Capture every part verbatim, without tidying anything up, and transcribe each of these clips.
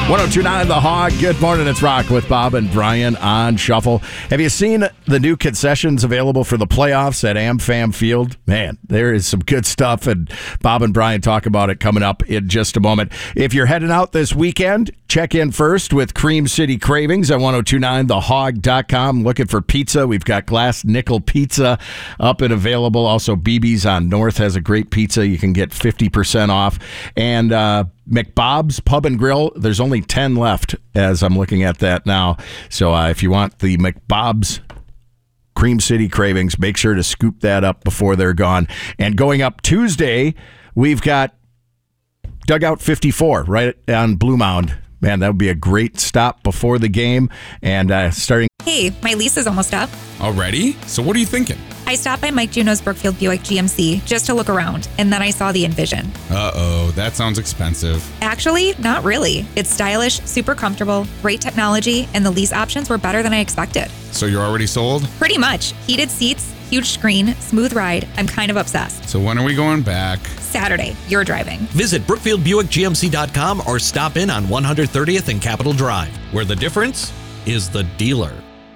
one oh two point nine The Hog. Good morning. It's Rock with Bob and Brian on Shuffle. Have you seen the new concessions available for the playoffs at AmFam Field? Man, there is some good stuff, and Bob and Brian talk about it coming up in just a moment. If you're heading out this weekend, check in first with Cream City Cravings at ten twenty-nine the hog dot com. Looking for pizza. We've got Glass Nickel Pizza up and available. Also, B B's on North has a great pizza. You can get fifty percent off. And uh, McBob's Pub and Grill, there's only ten left as I'm looking at that now. So uh, if you want the McBob's Cream City Cravings, make sure to scoop that up before they're gone. And going up Tuesday, we've got Dugout fifty-four right on Blue Mound. Man, that would be a great stop before the game. And uh, starting... Hey, my lease is almost up. Already? So what are you thinking? I stopped by Mike Juno's Brookfield Buick G M C just to look around, and then I saw the Envision. Uh-oh, that sounds expensive. Actually, not really. It's stylish, super comfortable, great technology, and the lease options were better than I expected. So you're already sold? Pretty much. Heated seats, huge screen, smooth ride. I'm kind of obsessed. So when are we going back? Saturday. You're driving. Visit Brookfield Buick G M C dot com or stop in on one hundred thirtieth and Capitol Drive, where the difference is the dealer.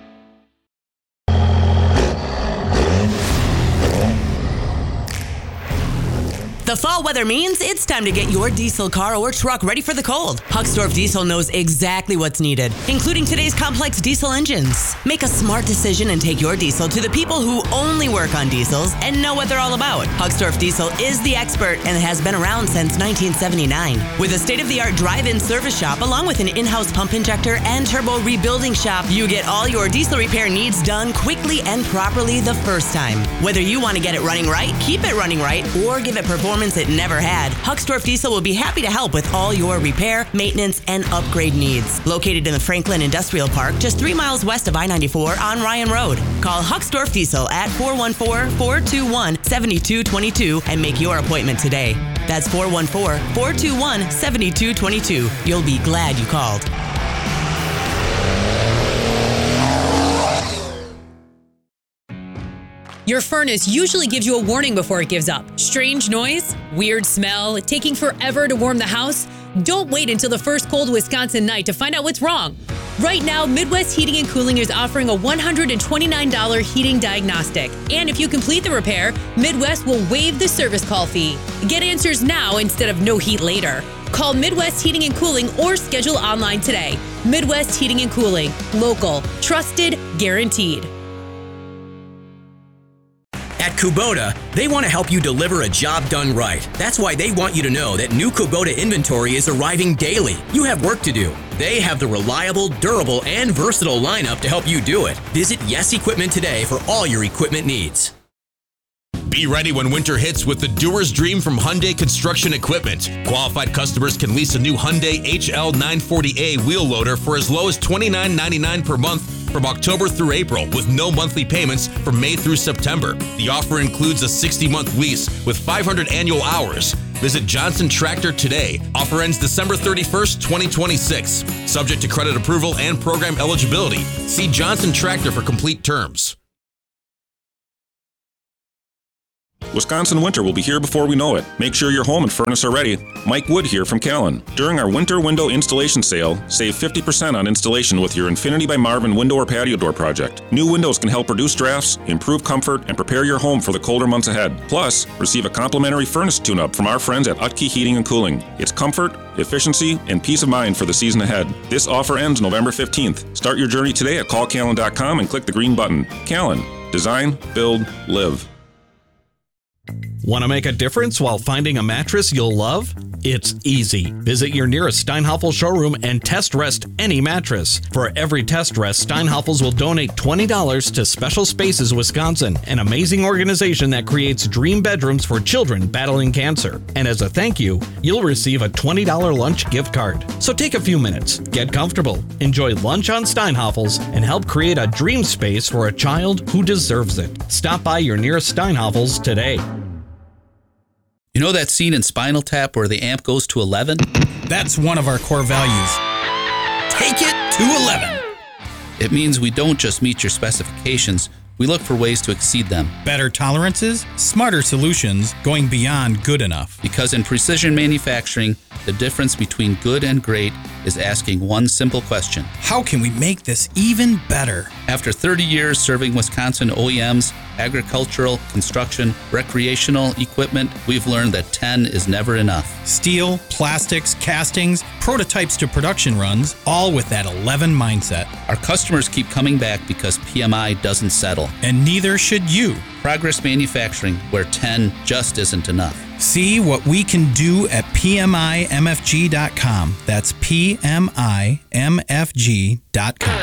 The fall weather means it's time to get your diesel car or truck ready for the cold. Hucksdorf Diesel knows exactly what's needed, including today's complex diesel engines. Make a smart decision and take your diesel to the people who only work on diesels and know what they're all about. Hucksdorf Diesel is the expert and has been around since nineteen seventy-nine. With a state-of-the-art drive-in service shop along with an in-house pump injector and turbo rebuilding shop, you get all your diesel repair needs done quickly and properly the first time. Whether you want to get it running right, keep it running right, or give it performance it never had, Hucksdorf Diesel will be happy to help with all your repair, maintenance, and upgrade needs. Located in the Franklin Industrial Park, just three miles west of I ninety-four on Ryan Road. Call Hucksdorf Diesel at four one four, four two one, seven two two two and make your appointment today. That's four one four, four two one, seven two two two. You'll be glad you called. Your furnace usually gives you a warning before it gives up. Strange noise, weird smell, taking forever to warm the house. Don't wait until the first cold Wisconsin night to find out what's wrong. Right now, Midwest Heating and Cooling is offering a one hundred twenty-nine dollars heating diagnostic. And if you complete the repair, Midwest will waive the service call fee. Get answers now instead of no heat later. Call Midwest Heating and Cooling or schedule online today. Midwest Heating and Cooling. Local. Trusted. Guaranteed. At Kubota, they want to help you deliver a job done right. That's why they want you to know that new Kubota inventory is arriving daily. You have work to do. They have the reliable, durable, and versatile lineup to help you do it. Visit Yes Equipment today for all your equipment needs. Be ready when winter hits with the doer's dream from Hyundai Construction Equipment. Qualified customers can lease a new Hyundai H L nine forty A wheel loader for as low as twenty-nine ninety-nine per month from October through April with no monthly payments from May through September. The offer includes a sixty-month lease with five hundred annual hours. Visit Johnson Tractor today. Offer ends December thirty-first, twenty twenty-six. Subject to credit approval and program eligibility. See Johnson Tractor for complete terms. Wisconsin winter will be here before we know it. Make sure your home and furnace are ready. Mike Wood here from Callan. During our winter window installation sale, save fifty percent on installation with your Infinity by Marvin window or patio door project. New windows can help reduce drafts, improve comfort, and prepare your home for the colder months ahead. Plus, receive a complimentary furnace tune-up from our friends at Utke Heating and Cooling. It's comfort, efficiency, and peace of mind for the season ahead. This offer ends November fifteenth. Start your journey today at call callan dot com and click the green button. Callan. Design, build, live. Want to make a difference while finding a mattress you'll love? It's easy. Visit your nearest Steinhoffel showroom and test rest any mattress. For every test rest, Steinhoffels will donate twenty dollars to Special Spaces Wisconsin, an amazing organization that creates dream bedrooms for children battling cancer. And as a thank you, you'll receive a twenty dollars lunch gift card. So take a few minutes, get comfortable, enjoy lunch on Steinhoffels, and help create a dream space for a child who deserves it. Stop by your nearest Steinhoffels today. You know that scene in Spinal Tap where the amp goes to eleven? That's one of our core values. Take it to eleven. It means we don't just meet your specifications, we look for ways to exceed them. Better tolerances, smarter solutions, going beyond good enough. Because in precision manufacturing, the difference between good and great is asking one simple question. How can we make this even better? After thirty years serving Wisconsin O E Ms, agricultural, construction, recreational equipment, we've learned that ten is never enough. Steel, plastics, castings, prototypes to production runs, all with that eleven mindset. Our customers keep coming back because P M I doesn't settle. And neither should you. Progress Manufacturing, where ten just isn't enough. See what we can do at P M I M F G dot com. That's P M I M F G dot com.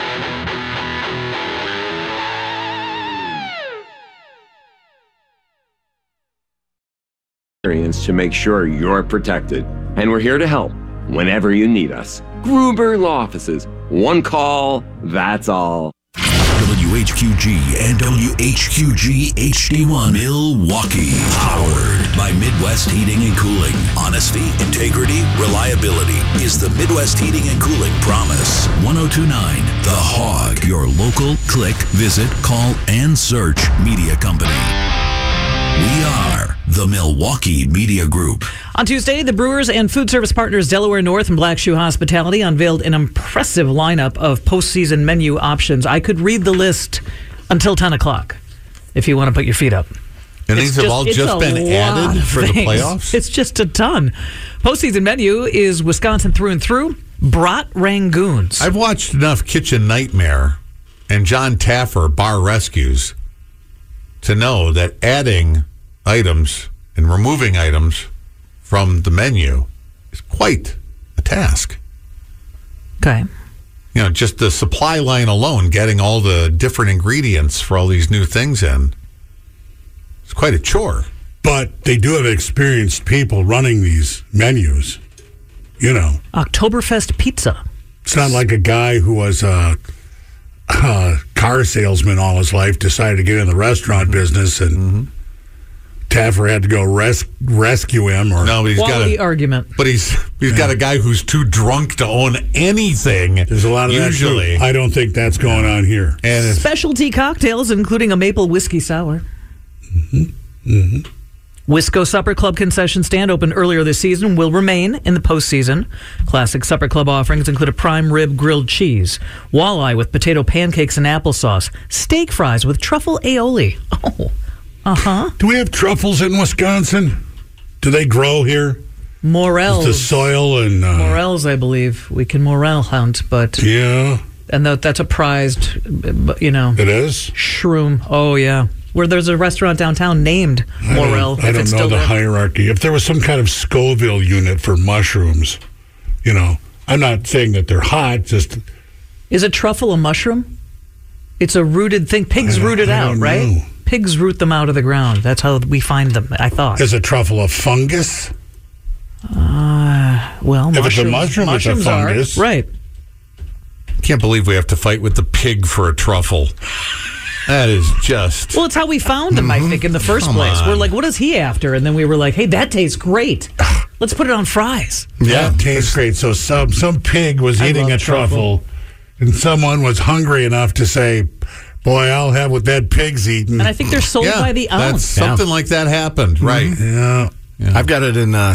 To make sure you're protected. And we're here to help whenever you need us. Gruber Law Offices. One call, that's all. W H Q G and W H Q G H D one Milwaukee. Powered by Midwest Heating and Cooling. Honesty, integrity, reliability is the Midwest Heating and Cooling promise. one oh two point nine The Hog. Your local click, visit, call, and search media company. We are the Milwaukee Media Group. On Tuesday, the Brewers and food service partners Delaware North and Black Shoe Hospitality unveiled an impressive lineup of postseason menu options. I could read the list until ten o'clock if you want to put your feet up. And It's these have just- all it's just a been lot added of for the things. playoffs? It's just a ton. Postseason menu is Wisconsin through and through. Brat Rangoons. I've watched enough Kitchen Nightmare and John Taffer Bar Rescues to know that adding items and removing items from the menu is quite a task. Okay. You know, just the supply line alone, getting all the different ingredients for all these new things in, it's quite a chore. But they do have experienced people running these menus, you know. Oktoberfest pizza. It's not like a guy who was a, a car salesman all his life decided to get in the restaurant business and mm-hmm. Taffer had to go res- rescue him. Or no, but he's Quality got a, argument. But he's he's yeah. got a guy who's too drunk to own anything. There's a lot of usually. That too. I don't think that's going on here. And specialty cocktails, including a maple whiskey sour. Mm-hmm. Mm-hmm. Wisco Supper Club concession stand opened earlier this season will remain in the postseason. Classic Supper Club offerings include a prime rib grilled cheese, walleye with potato pancakes and applesauce, steak fries with truffle aioli. Oh. Uh-huh. Do we have truffles in Wisconsin? Do they grow here? Morels. Is the soil and... Uh, Morels, I believe. We can morel hunt, but... Yeah. And that, that's a prized, you know... It is? Shroom. Oh, yeah. Where there's a restaurant downtown named Morel. I don't, I don't know the there. hierarchy. If there was some kind of Scoville unit for mushrooms, you know, I'm not saying that they're hot, just... Is a truffle a mushroom? It's a rooted thing. Pigs root it out, right? Know. Pigs root them out of the ground. That's how we find them, I thought. Is a truffle a fungus? Uh, well, if mushrooms, it's a mushroom, it's a fungus. Are, right. Can't believe we have to fight with the pig for a truffle. That is just... Well, it's how we found him, mm-hmm. I think, in the first Come place. On. We're like, what is he after? And then we were like, hey, that tastes great. Let's put it on fries. Yeah, it tastes great. So some, some pig was I eating a truffle, truffle, and someone was hungry enough to say... Boy, I'll have what that pig's eating. And I think they're sold yeah, by the ounce. That's something yeah. like that happened, right? Mm-hmm. Yeah. yeah. I've got it in uh,